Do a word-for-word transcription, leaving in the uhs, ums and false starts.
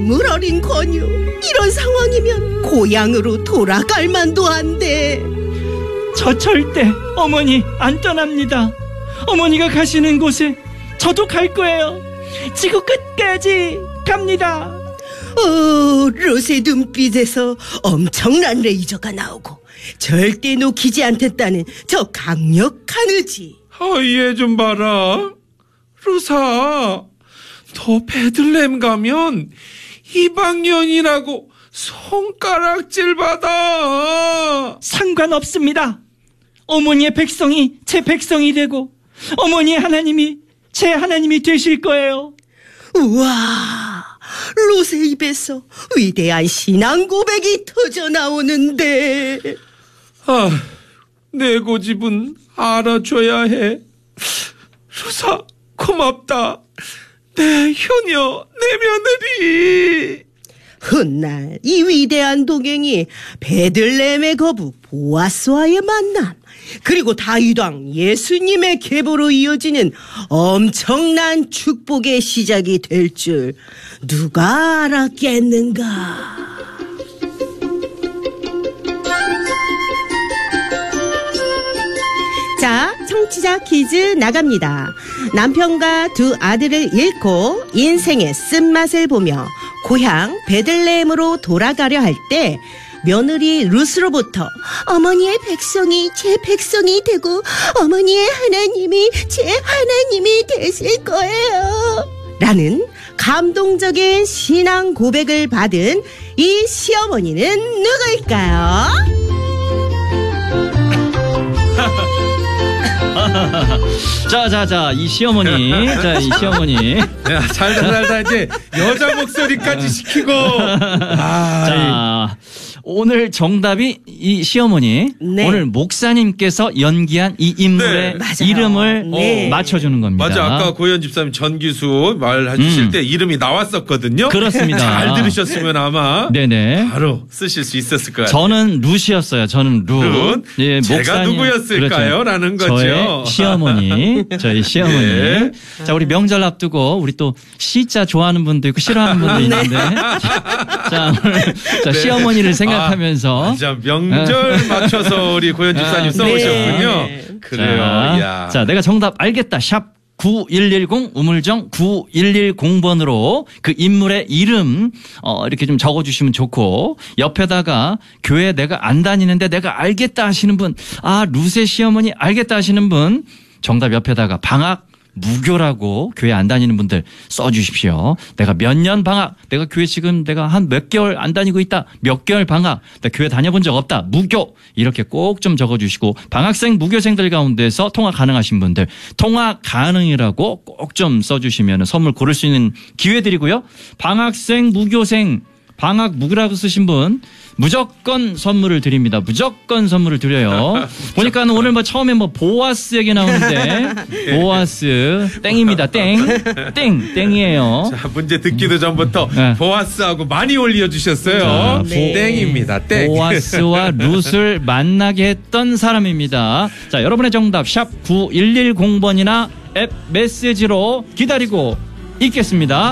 만물 어린거뇨. 이런 상황이면 고향으로 돌아갈 만도 한데. 저 절대 어머니 안 떠납니다. 어머니가 가시는 곳에 저도 갈 거예요. 지구 끝까지 갑니다. 어, 롯의 눈빛에서 엄청난 레이저가 나오고 절대 놓기지 않겠다는 저 강력한 의지. 아, 얘 좀 봐라. 루사, 너 베들레헴 가면 이방년이라고 손가락질 받아. 상관없습니다. 어머니의 백성이 제 백성이 되고 어머니의 하나님이 제 하나님이 되실 거예요. 우와, 롯의 입에서 위대한 신앙 고백이 터져 나오는데. 아, 내 고집은 알아줘야 해. 루사, 고맙다. 내 효녀, 내 며느리. 훗날 이 위대한 동행이 베들레헴의 거부 보아스와의 만남, 그리고 다윗왕 예수님의 계보로 이어지는 엄청난 축복의 시작이 될 줄 누가 알았겠는가. 자, 청취자 퀴즈 나갑니다. 남편과 두 아들을 잃고 인생의 쓴맛을 보며 고향 베들레헴으로 돌아가려 할 때 며느리 룻으로부터 어머니의 백성이 제 백성이 되고 어머니의 하나님이 제 하나님이 되실 거예요 라는 감동적인 신앙 고백을 받은 이 시어머니는 누구일까요? 자자자 이 시어머니 자 이 시어머니 야, 살다 살다 이제 여자 목소리까지 시키고. 아, 자 오늘 정답이 이 시어머니. 네. 오늘 목사님께서 연기한 이 인물의 네. 이름을 네. 맞춰주는 겁니다. 맞아, 아까 고현 집사님 전기수 말해주실 음. 때 이름이 나왔었거든요. 그렇습니다. 잘 들으셨으면 아마 네네. 바로 쓰실 수 있었을 것 같아요. 저는 룻이었어요. 저는 룻. 룻? 예, 제가 목사님. 누구였을까요? 그렇죠. 라는 거죠. 저의 시어머니. 저희 시어머니. 네. 자, 우리 명절 앞두고 우리 또 시자 좋아하는 분도 있고 싫어하는 분도 있는데. 자, 오늘 자, 네. 시어머니를 생각하면서. 아, 맞아, 명절 맞춰서 우리 고현 집사님 써오셨군요. 네. 그래요. 자, 야. 자, 내가 정답 알겠다. 샵 구일일공 우물정 구일일공 번으로 그 인물의 이름 어 이렇게 좀 적어주시면 좋고, 옆에다가 교회 내가 안 다니는데 내가 알겠다 하시는 분, 아 룻의 시어머니 알겠다 하시는 분 정답 옆에다가 방학 무교라고 교회 안 다니는 분들 써주십시오. 내가 몇 년 방학, 내가 교회 지금 내가 한 몇 개월 안 다니고 있다, 몇 개월 방학, 내가 교회 다녀본 적 없다, 무교, 이렇게 꼭 좀 적어주시고, 방학생 무교생들 가운데서 통화 가능하신 분들 통화 가능이라고 꼭 좀 써주시면 선물 고를 수 있는 기회 드리고요. 방학생 무교생 방학 무교라고 쓰신 분 무조건 선물을 드립니다. 무조건 선물을 드려요. 보니까 오늘 뭐 처음에 뭐 보아스 얘기 나오는데 보아스 땡입니다. 땡. 땡. 땡이에요. 자, 문제 듣기도 전부터 네. 보아스하고 많이 올려주셨어요. 자, 네. 땡입니다. 땡. 보아스와 룻을 만나게 했던 사람입니다. 자, 여러분의 정답 샵 구일일공 번이나 앱 메시지로 기다리고 있겠습니다.